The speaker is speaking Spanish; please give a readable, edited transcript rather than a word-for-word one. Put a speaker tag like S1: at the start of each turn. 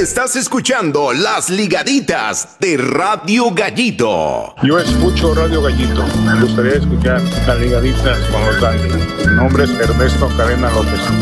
S1: Estás escuchando Las Ligaditas de Radio Gallito.
S2: Yo escucho Radio Gallito. Me gustaría escuchar Las Ligaditas con los Ángeles. Mi nombre es Ernesto Cadena López.